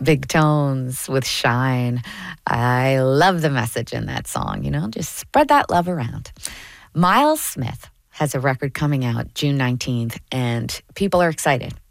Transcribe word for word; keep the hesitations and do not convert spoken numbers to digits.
Big Tones with Shine. I love the message in that song, you know, just spread that love around. Miles Smith has a record coming out June nineteenth, and people are excited.